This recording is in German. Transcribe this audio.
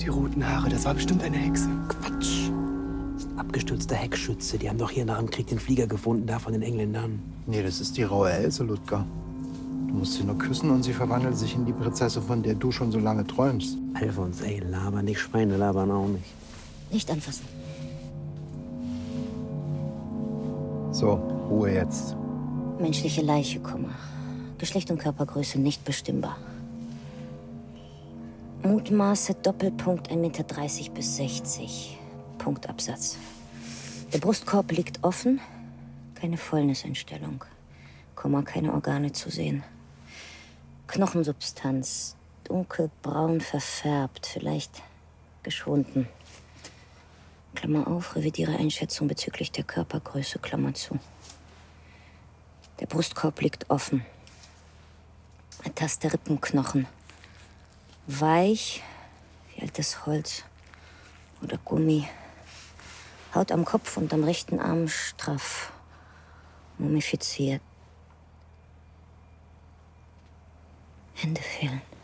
die roten Haare. Das war bestimmt eine Hexe. Quatsch. Das ist ein abgestürzter Heckschütze. Die haben doch hier nach dem Krieg den Flieger gefunden, da von den Engländern. Nee, das ist die raue Else, Ludger. Du musst sie nur küssen und sie verwandelt sich in die Prinzessin, von der du schon so lange träumst. Alfons, ey, laber nicht, Schweine labern auch nicht. Nicht anfassen. So, Ruhe jetzt. Menschliche Leiche, Komma. Geschlecht und Körpergröße nicht bestimmbar. Mutmaße Doppelpunkt 1,30 Meter bis 60. Punktabsatz. Der Brustkorb liegt offen. Keine Fäulnisentstellung. Komma, keine Organe zu sehen. Knochensubstanz. Dunkelbraun verfärbt. Vielleicht geschwunden. Klammer auf, revidiere Einschätzung bezüglich der Körpergröße, Klammer zu. Der Brustkorb liegt offen. Ertaste Rippenknochen. Weich, wie altes Holz oder Gummi. Haut am Kopf und am rechten Arm straff. Mumifiziert. Hände fehlen.